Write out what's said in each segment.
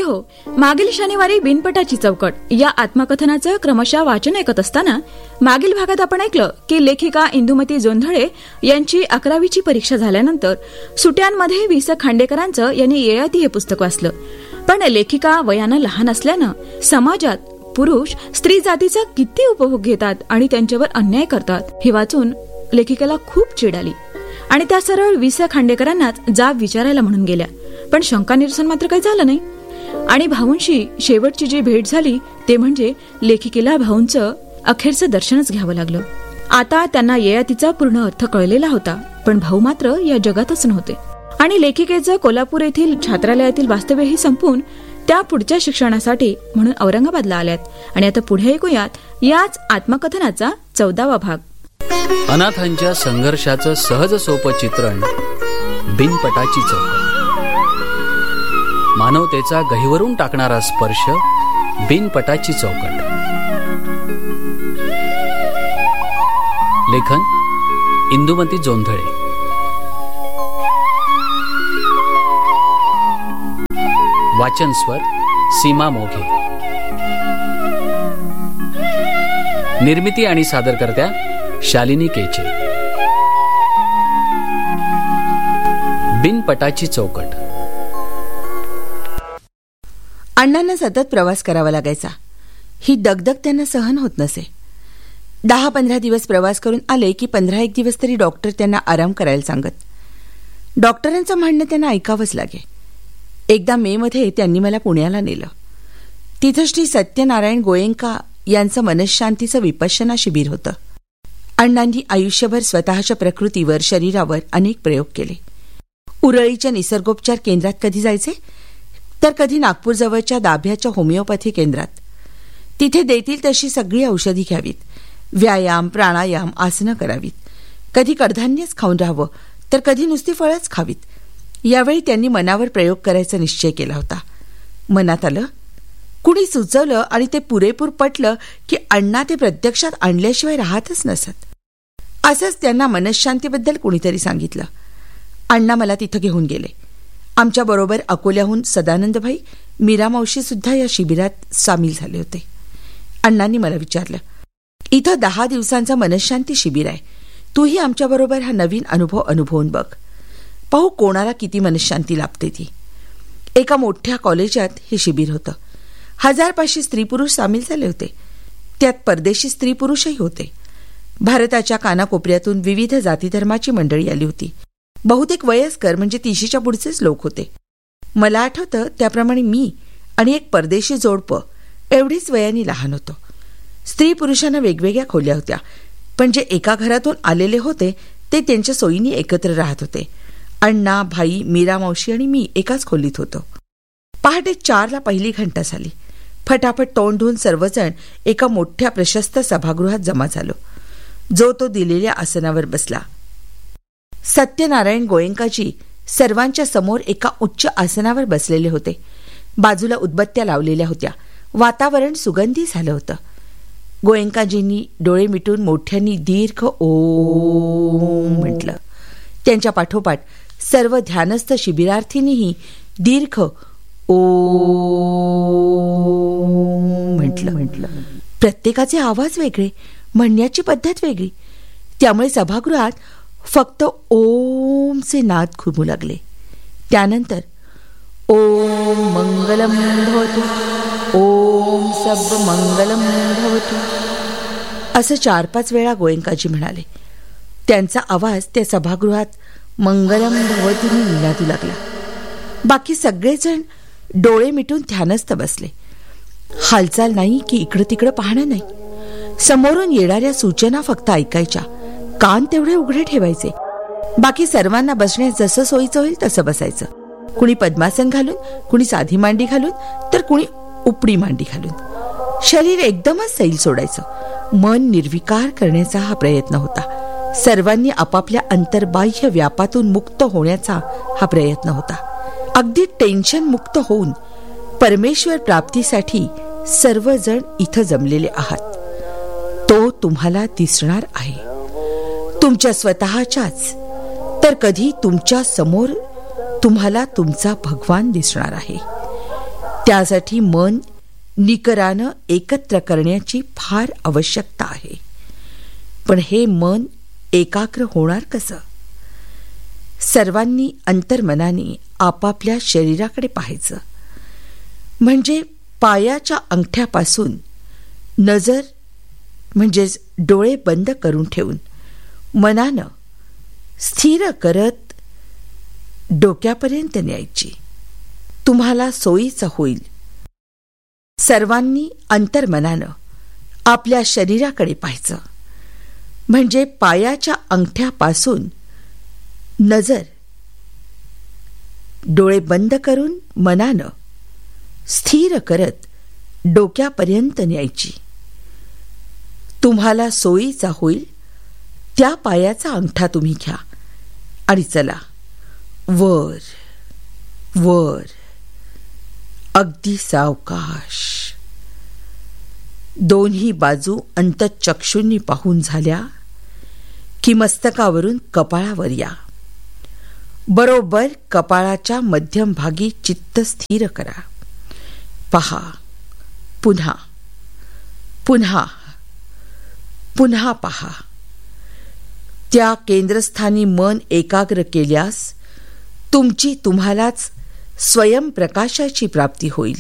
हो, मागील शनिवारी बिनपटाची चौकट या आत्मकथनाचं क्रमशः वाचन ऐकत असताना मागील भागात आपण ऐकलं की लेखिका इंदुमती जोंधळे यांची 11वीची परीक्षा झाल्यानंतर सुट्यांमध्ये वि. स. खांडेकरांचं यांनी ययाती हे पुस्तक वाचलं. पण लेखिका वयानं लहान असल्यानं समाजात पुरुष स्त्री जातीचा किती उपभोग घेतात आणि त्यांच्यावर अन्याय करतात हे वाचून लेखिकेला खूप चिड आली आणि त्या सरळ वि. स. खांडेकरांनाच जाब विचारायला म्हणून गेल्या. पण शंका निरसन मात्र काही झालं नाही आणि भाऊंशी शेवटची जी भेट झाली ते म्हणजे लेखिकेला भाऊंचं अखेरचं दर्शनच घ्यावं लागलं. आता त्यांना ययातीचा पूर्ण अर्थ कळलेला होता, पण भाऊ मात्र या जगातच नव्हते आणि लेखिकेचं कोल्हापूर येथील छात्रालयातील वास्तव्यही संपून त्या पुढच्या शिक्षणासाठी म्हणून औरंगाबादला आल्यात आणि आता पुढे ऐकूयात याच आत्मकथनाचा 14वा भाग. अनाथांच्या संघर्षाचं सहज सोपं चित्रण, बिनपटाची चौकट. मानवतेचा गहिवरून टाकणारा स्पर्श, बिनपटाची चौकट. लेखन इंदुमती जोंधळे. वाचन स्वर सीमा मोघे. निर्मिती आणि सादरकर्त्या शालिनी केचे. बिनपटाची चौकट. अण्णांना सतत प्रवास करावा लागायचा. ही दगदग त्यांना सहन होत नसे. 10-15 दिवस प्रवास करून आले की 15 दिवस तरी डॉक्टर त्यांना आराम करायला सांगत. डॉक्टरांचं म्हणणं त्यांना ऐकावंच लागे. एकदा मे मध्ये त्यांनी मला पुण्याला नेलं. तिथं श्री सत्यनारायण गोयंका यांचं मनःशांतीचं विपश्यना शिबिर होतं. अण्णांनी आयुष्यभर स्वतःच्या प्रकृतीवर, शरीरावर अनेक प्रयोग केले. उरळीच्या निसर्गोपचार केंद्रात कधी जायचे, तर कधी नागपूरजवळच्या दाभ्याच्या होमिओपॅथी केंद्रात. तिथे देतील तशी सगळी औषधी घ्यावीत, व्यायाम, प्राणायाम, आसनं करावीत. कधी कडधान्यच खाऊन राहावं, तर कधी नुसती फळच खावीत. यावेळी त्यांनी मनावर प्रयोग करायचा निश्चय केला होता. मनात आलं, कुणी सुचवलं आणि ते पुरेपूर पटलं की अण्णा ते प्रत्यक्षात आणल्याशिवाय राहतच नसत. असंच त्यांना मनःशांतीबद्दल कुणीतरी सांगितलं. अण्णा मला तिथं घेऊन गेले. आमच्याबरोबर अकोल्याहून सदानंदभाई, मीरा मावशी सुद्धा या शिबिरात सामील झाले होते. अण्णांनी मला विचारलं, इथं 10 दिवसांचं मनःशांती शिबिर आहे. तूही आमच्याबरोबर हा नवीन अनुभव अनुभवून बघ. पाहू कोणाला किती मनःशांती लाभते ती. एका मोठ्या कॉलेजात हे शिबिर होतं. 1500 स्त्री पुरुष सामील झाले होते. त्यात परदेशी स्त्री पुरुषही होते. भारताच्या कानाकोपऱ्यातून विविध जातीधर्माची मंडळी आली होती. बहुतेक वयस्कर म्हणजे 30च्या पुढचेच लोक होते. मला आठवतं त्याप्रमाणे मी आणि एक परदेशी जोडपं एवढीच वयाने लहान होतो. स्त्री पुरुषांना वेगवेगळ्या खोल्या होत्या, पण जे एका घरातून आलेले होते ते त्यांच्या सोयीने एकत्र राहत होते. अण्णा, भाई, मीरा मावशी आणि मी एकाच खोलीत होतो. पहाटे 4ला पहिली घंटा झाली. फटाफट तोंड धुवून सर्वजण एका मोठ्या प्रशस्त सभागृहात जमा झालो. जो तो दिलेल्या आसनावर बसला. सत्यनारायण गोयंकाजी सर्वांच्या समोर एका उच्च आसनावर बसलेले होते. बाजूला उदबत्त्या लावलेल्या होत्या. वातावरण सुगंधी झालं होतं. गोयंकाजींनी डोळे मिटून मोठ्यांनी दीर्घ ओम म्हटलं. त्यांच्या पाठोपाठ सर्व ध्यानस्थ शिबिरार्थींनीही दीर्घ ओम म्हटलं. प्रत्येकाचे आवाज वेगळे, म्हणण्याची पद्धत वेगळी. त्यामुळे सभागृहात फक्त ओमचे नाद घुमू लागले. त्यानंतर ओम मंगलम भवतु, ओम सब मंगलम भवतु असं 4-5 वेळा गोयंकाजी म्हणाले. त्यांचा आवाज त्या सभागृहात मंगलम भवतीने निनादू लागला. बाकी सगळेजण डोळे मिटून ध्यानस्थ बसले. हालचाल नाही की इकडं तिकडं पाहणं नाही. समोरून येणाऱ्या सूचना फक्त ऐकायच्या. कान तेवढे उघडे ठेवायचे. बाकी सर्वांना बसण्यास जसं सोयीचं होईल तसं बसायचं. कुणी पद्मासन घालून, कुणी साधी मांडी घालून, तर कुणी उपडी मांडी घालून. शरीर एकदमच सैल सोडायचं. मन निर्विकार करण्याचा हा प्रयत्न होता. सर्वांनी आपापल्या अंतर्बाह्य व्यापातून मुक्त होण्याचा हा प्रयत्न होता. अगदी टेन्शन मुक्त होऊन परमेश्वर प्राप्तीसाठी सर्वजण इथं जमलेले आहात. तो तुम्हाला दिसणार आहे. तुमच्या स्वतःच्याच, तर कधी तुमच्या समोर तुम्हाला तुमचा भगवान दिसणार आहे. त्यासाठी मन निकरानं एकत्र करण्याची फार आवश्यकता आहे. पण हे मन एकाग्र होणार कसं? सर्वांनी अंतर्मनाने आपापल्या शरीराकडे पाहायचं. म्हणजे पायाच्या अंगठ्यापासून नजर म्हणजेच डोळे बंद करून ठेवून मनानं स्थिर करत डोक्यापर्यंत न्यायची. तुम्हाला सोयीचं होईल. सर्वांनी अंतर्मनानं आपल्या शरीराकडे पाहायचं. म्हणजे पायाच्या अंगठ्यापासून नजर डोळे बंद करून मनानं स्थिर करत डोक्यापर्यंत न्यायची. तुम्हाला सोयीचा होईल त्या पायाचा अंगठा तुम्ही घ्या आणि चला वर वर, अगदी सावकाश. दोन्ही बाजू अंतःचक्षूंनी पाहून झाल्या की मस्तकावरून कपाळावर या. बरोबर कपाळाच्या मध्यमभागी चित्त स्थिर करा. पहा, पुन्हा पुन्हा पुन्हा पहा. त्या केंद्रस्थानी मन एकाग्र केल्यास तुमची तुम्हालाच स्वयंप्रकाशाची प्राप्ती होईल.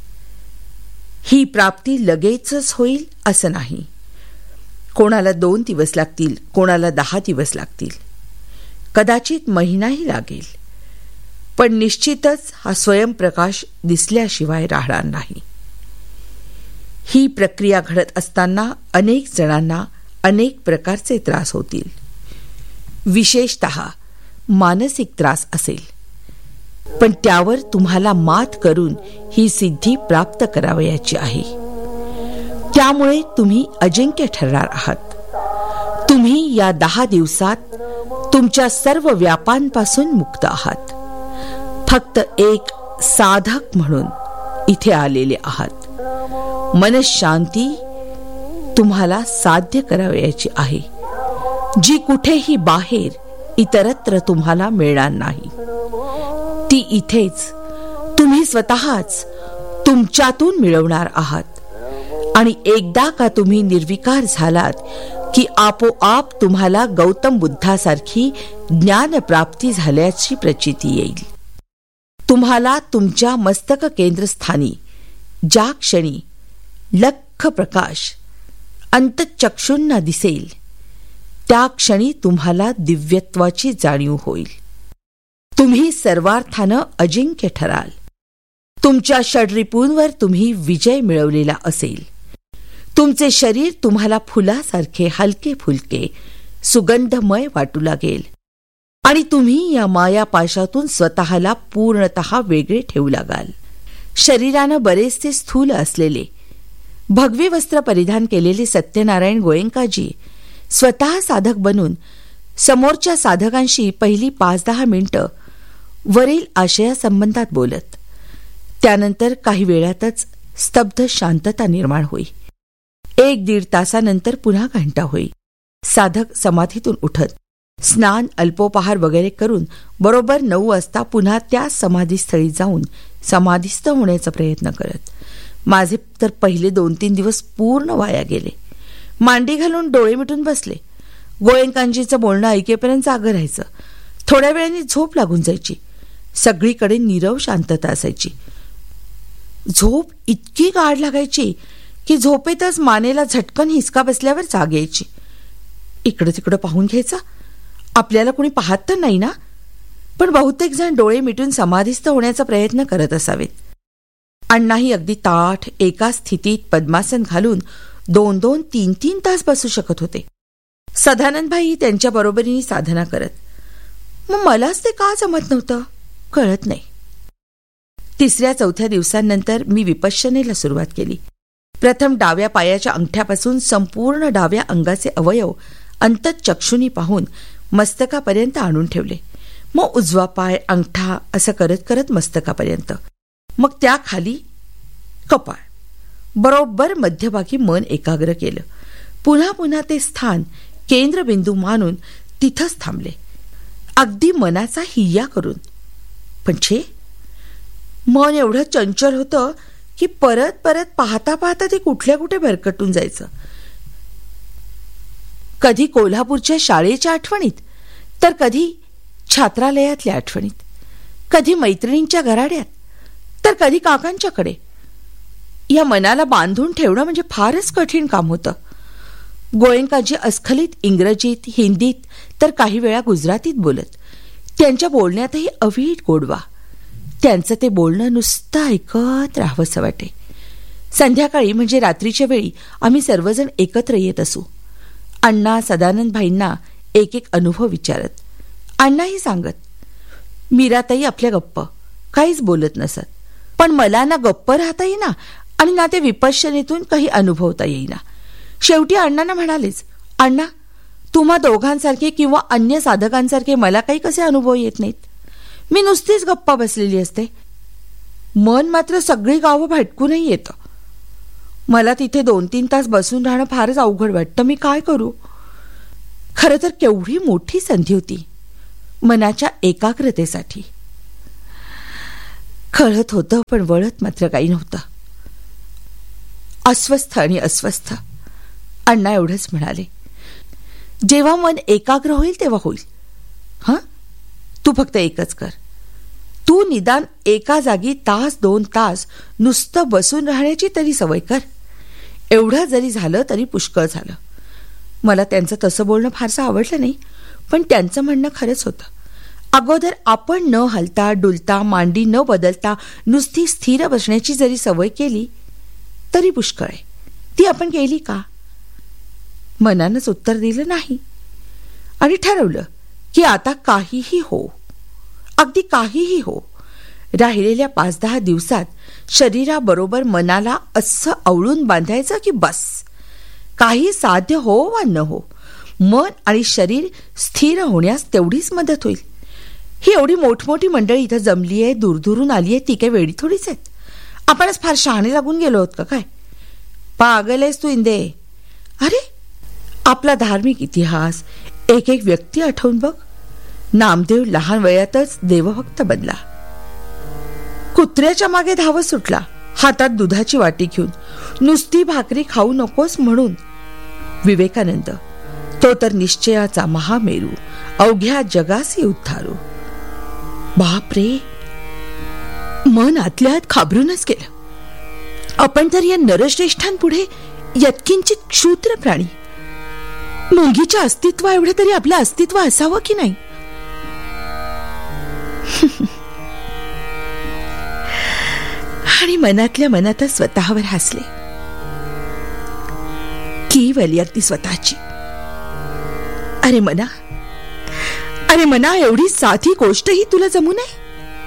ही प्राप्ती लगेचच होईल असं नाही. कोणाला 2 दिवस लागतील, कोणाला 10 दिवस लागतील, कदाचित महिनाही लागेल. पण निश्चितच हा स्वयंप्रकाश दिसल्याशिवाय राहणार नाही. ही प्रक्रिया घडत असताना अनेक जणांना अनेक प्रकारचे त्रास होतील. विशेषतः मानसिक त्रास असेल. पण त्यावर तुम्हाला मात करून ही सिद्धी प्राप्त करावयाची आहे. त्यामुळे तुम्ही अजिंक्य ठरणार आहात. तुम्ही या 10 दिवसात तुमच्या सर्व व्यापांपासून मुक्त आहात. फक्त एक साधक म्हणून इथे आलेले आहात. मनःशांती तुम्हाला साध्य करावयाची आहे, जी कुठेही बाहेर इतरत्र तुम्हाला मिळणार नाही. ती इथेच तुम्ही स्वतःच तुमच्यातून मिळवणार आहात. आणि एकदा का तुम्ही निर्विकार झालात की आपोआप तुम्हाला गौतम बुद्धासारखी ज्ञानप्राप्ती झाल्याची प्रचिती येईल. तुम्हाला तुमच्या मस्तक केंद्रस्थानी ज्या क्षणी लख्ख प्रकाश अंतःचक्षूंना दिसेल त्या क्षणी तुम्हाला दिव्यत्वाची जाणीव होईल. तुम्ही सर्वार्थानं अजिंक्य ठराल. तुमच्या षड्रिपूंवर तुम्ही विजय मिळवलेला असेल. तुमचे शरीर तुम्हाला फुलासारखे हलके फुलके सुगंधमय वाटू लागेल आणि तुम्ही या मायापाशातून स्वतःला पूर्णतः वेगळे ठेवू लागाल. शरीरानं बरेचसे स्थूल असलेले भगवे वस्त्र परिधान केलेले सत्यनारायण गोयंकाजी स्वतः साधक बनून समोरच्या साधकांशी पहिली 5-10 मिनिटं वरील आशयासंबंधात बोलत. त्यानंतर काही वेळातच स्तब्ध शांतता निर्माण होई. 1-1.5 तासानंतर पुन्हा घंटा होई. साधक समाधीतून उठत स्नान अल्पोपहार वगैरे करून बरोबर 9 वाजता पुन्हा त्या समाधीस्थळी जाऊन समाधीस्थ होण्याचा प्रयत्न करत. माझे तर पहिले 2-3 दिवस पूर्ण वाया गेले. मांडी घालून डोळे मिटून बसले. गोयंकांजीचं बोलणं ऐकेपर्यंत जागं राहायचं. थोड्या वेळाने झोप लागून जायची. सगळीकडे नीरव शांतता असायची. झोप इतकी गाढ लागायची की झोपेतच मानेला झटकन हिसका बसल्यावर जाग यायची. इकडं तिकडं पाहून घ्यायचा, आपल्याला कोणी पाहत तर नाही ना. पण बहुतेक जण डोळे मिटून समाधीस्थ होण्याचा प्रयत्न करत असावेत. अण्णाही अगदी ताठ एका स्थितीत पद्मासन घालून 2-2, 3-3 तास बसू शकत होते. सदानंदभाई त्यांच्या बरोबरीने साधना करत. मग मलाच ते का जमत नव्हतं कळत नाही. 3-4 दिवसांनंतर मी विपश्यनेला सुरुवात केली. प्रथम डाव्या पायाच्या अंगठ्यापासून संपूर्ण डाव्या अंगाचे अवयव अंतःचक्षुनी पाहून मस्तकापर्यंत आणून ठेवले. मग उजवा पाय अंगठा असं करत करत मस्तकापर्यंत, मग त्याखाली कपाळ. बरोबर मध्यभागी मन एकाग्र केलं. पुन्हा पुन्हा ते स्थान केंद्रबिंदू मानून तिथंच थांबले, अगदी मनाचा हिय्या करून. पण छे, मन एवढं चंचल होतं की परत परत पाहता पाहता ते कुठल्या कुठे भरकटून जायचं. कधी कोल्हापूरच्या शाळेच्या आठवणीत, तर कधी छात्रालयातल्या आठवणीत, कधी मैत्रिणींच्या घराड्यात, तर कधी काकांच्याकडे. या मनाला बांधून ठेवणं म्हणजे फारच कठीण काम होतं. गोयंकाजी अस्खलित इंग्रजीत, हिंदीत, तर काही वेळा गुजरातीत बोलत. त्यांच्या बोलण्यातही अवीट गोडवा. त्यांचं ते बोलणं नुसतं ऐकत राहावंसं वाटे. संध्याकाळी म्हणजे रात्रीच्या वेळी आम्ही सर्वजण एकत्र येत असू. अण्णा सदानंद भाईंना एक एक अनुभव विचारत, अण्णाही सांगत. मीराताई आपल्या गप्प, काहीच बोलत नसत. पण मला ना गप्प राहता येईना आणि ना ते विपश्यनेतून काही अनुभवता येईना. शेवटी अण्णांना म्हणालेच, अण्णा तुम्हा दोघांसारखे किंवा अन्य साधकांसारखे मला काही कसे अनुभव येत नाहीत. मी नुसतीच गप्पा बसलेली असते. मन मात्र सगळी गावं भटकूनही येतं. मला तिथे 2-3 तास बसून राहणं फारच अवघड वाटतं. मी काय करू. खरं तर केवढी मोठी संधी होती मनाच्या एकाग्रतेसाठी. कळत होतं पण वळत मात्र काही नव्हतं. अस्वस्थ आणि अस्वस्थ. अण्णा एवढंच म्हणाले, जेव्हा मन एकाग्र होईल तेव्हा होईल. हां, तू फक्त एकच कर. तू निदान एका जागी 1-2 तास नुसतं बसून राहण्याची तरी सवय कर. एवढं जरी झालं तरी पुष्कळ झालं. मला त्यांचं तसं बोलणं फारसं आवडलं नाही, पण त्यांचं म्हणणं खरंच होतं. अगोदर आपण न हलता डुलता, मांडी न बदलता नुसती स्थिर बसण्याची जरी सवय केली तरी पुष्कळ आहे. ती आपण केली का? मनानंच उत्तर दिलं नाही आणि ठरवलं की आता काहीही हो, अगदी काहीही हो, राहिलेल्या 5-10 दिवसात शरीराबरोबर मनाला असं आवळून बांधायचं की बस, काही साध्य हो वा न हो, मन आणि शरीर स्थिर होण्यास तेवढीच मदत होईल. ही एवढी मोठमोठी मंडळी इथं जमली आहे, दूरदूरून आली आहे, ती काही वेळी थोडीच आहेत. आपणच फार शहाणे लागून गेलो आहोत का काय? पागल आहेस तू इंदे. अरे आपला धार्मिक इतिहास, एक एक व्यक्ती आठवून बघ. नामदेव लहान वयातच देवभक्त बनला. कुत्र्याच्या मागे धावत सुटला, हातात दुधाची वाटी घेऊन. नुसती भाकरी खाऊ नकोस म्हणून. विवेकानंद, तो तर निश्चयाचा महामेरू, अवघ्या जगासी उद्धारू. बापरे, मन आतल्या आत खाबरूनच गेलं. आपण तर या नरश्रेष्ठांपुढे यत्किंचित क्षुद्र प्राणी. मुंगीच्या अस्तित्व एवढं तरी आपलं अस्तित्व असावं की नाही? आणि मनातल्या मनातच स्वतःवर हसले. केवल अगदी स्वतःची. अरे मना, एवढी साधी गोष्टही तुला जमू नये.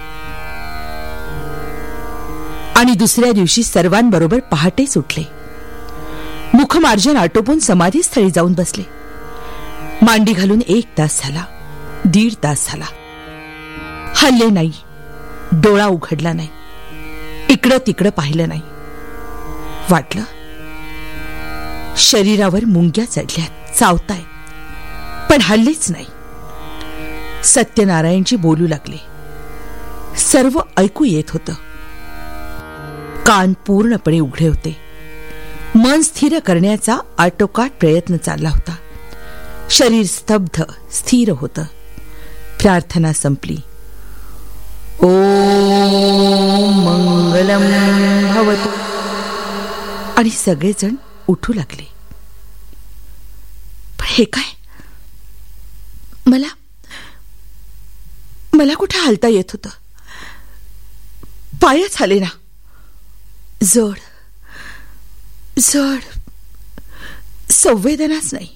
आणि दुसऱ्या दिवशी सर्वांबरोबर पहाटे सुटले. मुखमार्जन आटोपून समाधीस्थळी जाऊन बसले. मांडी घालून 1 तास झाला, 1.5 तास झाला. हल्ले नाही, डोळा उघडला नाही, इकडं तिकडं पाहिलं नाही. वाटलं शरीरावर मुंग्या चढल्यात, चावताय, पण हल्लेच नाही. सत्यनारायणजी बोलू लागले. सर्व ऐकू येत होतं. कान पूर्णपणे उघडे होते. मन स्थिर करण्याचा आटोकाट प्रयत्न चालला होता. शरीर स्तब्ध स्थिर होतं. प्रार्थना संपली. ओम मंगलम भवतु. आणि सगळेजण उठू लागले. पण हे काय? मला कुठे हालता येत होतं. पायच हाले ना. जड संवेदनाच नाही.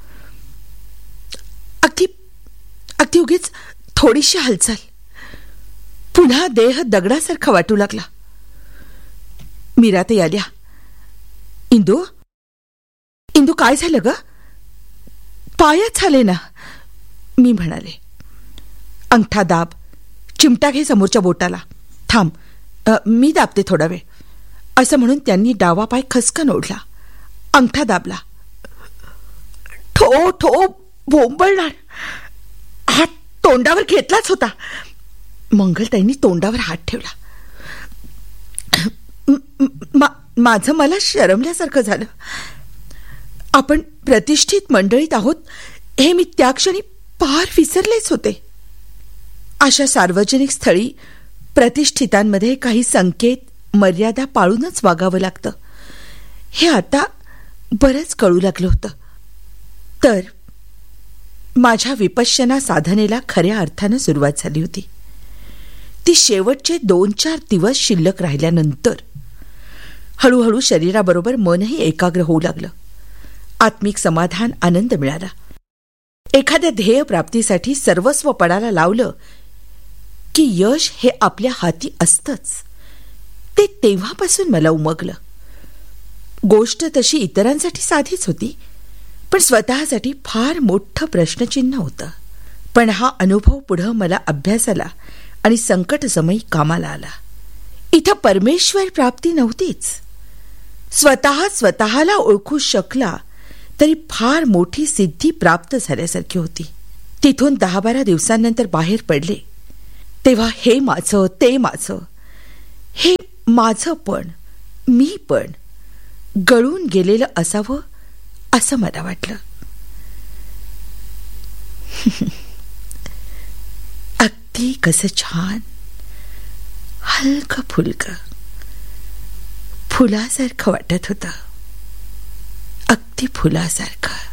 अगदी उगीच थोडीशी हालचाल. पुन्हा देह दगडासारखा वाटू लागला. मीराताई आल्या. इंदू काय झालं ग? पायच झाले ना, मी म्हणाले. अंगठा दाब, चिमटा घे समोरच्या बोटाला. थांब, मी दाबते थोडा वेळ, असं म्हणून त्यांनी डावा पाय खसकन ओढला. अंगठा दाबला. ठो ठो भोंबळणार. हात तोंडावर घेतलाच होता. मंगलताईंनी तोंडावर हात ठेवला. माझं मला शरमल्यासारखं झालं. आपण प्रतिष्ठित मंडळीत आहोत हे मी त्या क्षणी पार विसरलेच होते. अशा सार्वजनिक स्थळी प्रतिष्ठितांमध्ये काही संकेत मर्यादा पाळूनच वागावं लागतं हे आता बरंच कळू लागलं होतं. तर माझ्या विपश्यना साधनेला खऱ्या अर्थानं सुरुवात झाली होती. ती शेवटचे 2-4 दिवस शिल्लक राहिल्यानंतर हळूहळू शरीराबरोबर मनही एकाग्र होऊ लागलं. आत्मिक समाधान, आनंद मिळाला. एखाद्या ध्येय प्राप्तीसाठी सर्वस्व पणाला लावलं की यश हे आपल्या हाती असतंच. ते तेव्हापासून मला उमगलं. गोष्ट तशी इतरांसाठी साधीच होती, पण स्वतःसाठी फार मोठं प्रश्नचिन्ह होतं. पण हा अनुभव पुढं मला अभ्यासाला आणि संकटसमयी कामाला आला. इथं परमेश्वर प्राप्ती नव्हतीच. स्वतःला ओळखू शकला तरी फार मोठी सिद्धी प्राप्त झाल्यासारखी होती. तिथून 10-12 दिवसांनंतर बाहेर पडले तेव्हा हे माझं, ते माझं, हे माझं पण, मी पण गळून गेलेलं असावं असं मला वाटलं. अगदी कसं छान, हलकं फुलकं, फुलासारखं वाटत होतं. अगदी फुलासारखं.